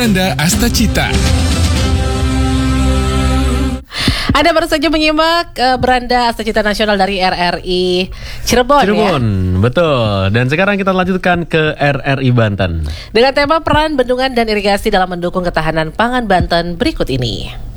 Beranda Astacita. Anda baru saja menyimak Beranda Astacita Nasional dari RRI Cirebon ya? Betul. Dan sekarang kita lanjutkan ke RRI Banten dengan tema peran bendungan dan irigasi dalam mendukung ketahanan pangan Banten berikut ini.